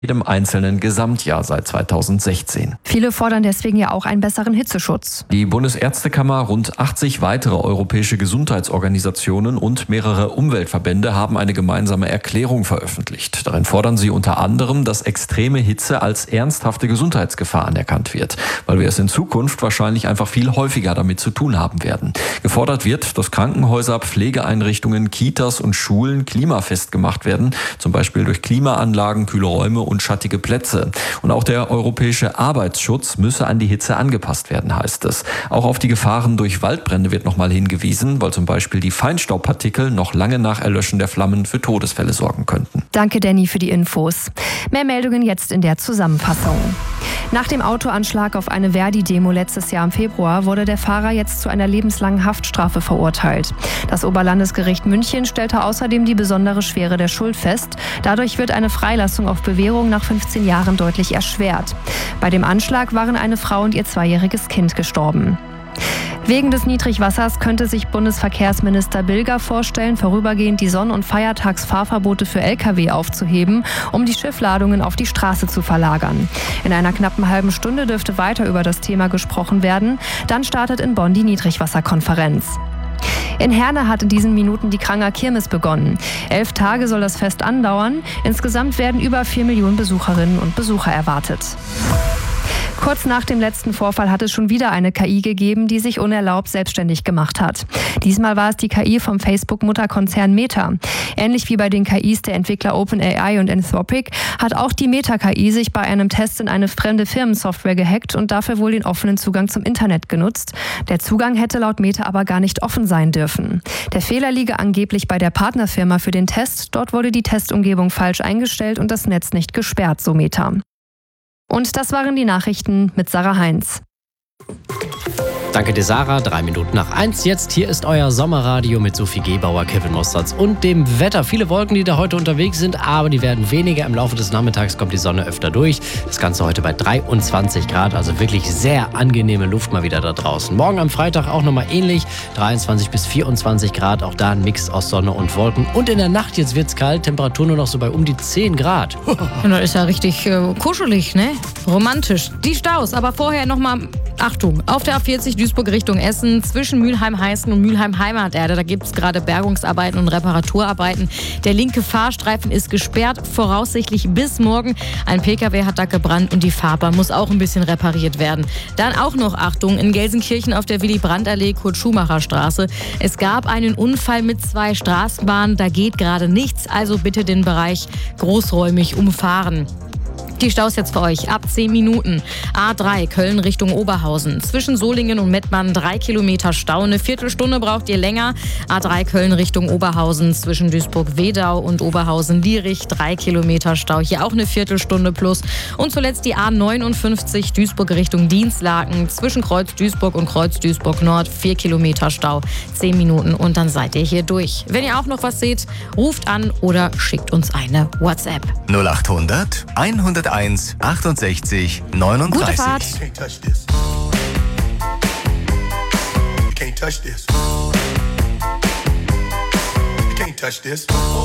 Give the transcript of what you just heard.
jedem einzelnen Gesamtjahr seit 2016. Viele fordern deswegen ja auch einen besseren Hitzeschutz. Die Bundesärztekammer, rund 80 weitere europäische Gesundheitsorganisationen und mehrere Umweltverbände haben eine gemeinsame Erklärung veröffentlicht. Darin fordern sie unter anderem, dass extreme Hitze als ernsthafte Gesundheitsgefahr anerkannt wird, weil wir es in Zukunft wahrscheinlich einfach viel häufiger damit zu tun haben werden. Gefordert wird, dass Krankenhäuser, Pflegeeinrichtungen, Kitas und Schulen klimafest gemacht werden, zum Beispiel durch Klimaanlagen, kühle Räume und schattige Plätze. Und auch der europäische Arbeitsschutz müsse an die Hitze angepasst werden, heißt es. Auch auf die Gefahren durch Waldbrände wird nochmal hingewiesen, weil zum Beispiel die Feinstaubpartikel noch lange nach Erlöschen der Flammen für Todesfälle sorgen könnten. Danke, Danny, für die Infos. Mehr Meldungen jetzt in der Zusammenfassung. Nach dem Autoanschlag auf eine Verdi-Demo letztes Jahr im Februar wurde der Fahrer jetzt zu einer lebenslangen Haftstrafe verurteilt. Das Oberlandesgericht München stellte außerdem die besondere Schwere der Schuld fest. Dadurch wird eine Freilassung auf Bewährung nach 15 Jahren deutlich erschwert. Bei dem Anschlag waren eine Frau und ihr 2-jähriges Kind gestorben. Wegen des Niedrigwassers könnte sich Bundesverkehrsminister Bilger vorstellen, vorübergehend die Sonn- und Feiertagsfahrverbote für Lkw aufzuheben, um die Schiffladungen auf die Straße zu verlagern. In einer knappen halben Stunde dürfte weiter über das Thema gesprochen werden. Dann startet in Bonn die Niedrigwasserkonferenz. In Herne hat in diesen Minuten die Kranger Kirmes begonnen. 11 Tage soll das Fest andauern. Insgesamt werden über 4 Millionen Besucherinnen und Besucher erwartet. Kurz nach dem letzten Vorfall hat es schon wieder eine KI gegeben, die sich unerlaubt selbstständig gemacht hat. Diesmal war es die KI vom Facebook-Mutterkonzern Meta. Ähnlich wie bei den KIs der Entwickler OpenAI und Anthropic hat auch die Meta-KI sich bei einem Test in eine fremde Firmensoftware gehackt und dafür wohl den offenen Zugang zum Internet genutzt. Der Zugang hätte laut Meta aber gar nicht offen sein dürfen. Der Fehler liege angeblich bei der Partnerfirma für den Test. Dort wurde die Testumgebung falsch eingestellt und das Netz nicht gesperrt, so Meta. Und das waren die Nachrichten mit Sarah Heinz. Danke dir, Sarah. 3 Minuten nach 1. Jetzt hier ist euer Sommerradio mit Sophie Gebauer, Kevin Mosterz und dem Wetter. Viele Wolken, die da heute unterwegs sind, aber die werden weniger. Im Laufe des Nachmittags kommt die Sonne öfter durch. Das Ganze heute bei 23 Grad, also wirklich sehr angenehme Luft mal wieder da draußen. Morgen am Freitag auch nochmal ähnlich, 23 bis 24 Grad. Auch da ein Mix aus Sonne und Wolken. Und in der Nacht, jetzt wird's kalt, Temperatur nur noch so bei um die 10 Grad. Das ist ja richtig kuschelig, ne? Romantisch. Die Staus, aber vorher nochmal, Achtung, auf der A40 Duisburg Richtung Essen zwischen Mülheim-Heißen und Mülheim-Heimaterde. Da gibt es gerade Bergungsarbeiten und Reparaturarbeiten. Der linke Fahrstreifen ist gesperrt, voraussichtlich bis morgen. Ein Pkw hat da gebrannt und die Fahrbahn muss auch ein bisschen repariert werden. Dann auch noch Achtung, in Gelsenkirchen auf der Willy-Brandt-Allee, Kurt-Schumacher-Straße. Es gab einen Unfall mit 2 Straßenbahnen, da geht gerade nichts, also bitte den Bereich großräumig umfahren. Die Staus jetzt für euch ab 10 Minuten. A3 Köln Richtung Oberhausen. Zwischen Solingen und Mettmann 3 Kilometer Stau. Eine Viertelstunde braucht ihr länger. A3 Köln Richtung Oberhausen. Zwischen Duisburg-Wedau und Oberhausen-Lierich 3 Kilometer Stau. Hier auch eine Viertelstunde plus. Und zuletzt die A59 Duisburg Richtung Dienstlaken. Zwischen Kreuz Duisburg und Kreuz Duisburg Nord 4 Kilometer Stau. 10 Minuten und dann seid ihr hier durch. Wenn ihr auch noch was seht, ruft an oder schickt uns eine WhatsApp. 0800 101 68 39. Gute Fahrt. You can't touch this. You can't touch this. You can't touch this.